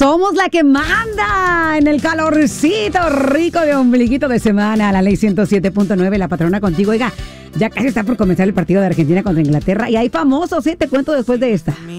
Somos la que manda en el calorcito rico de ombliguito de semana. La ley 107.9, la patrona contigo. Oiga, ya casi está por comenzar el partido de Argentina contra Inglaterra y hay famosos, ¿eh? Te cuento después de esta.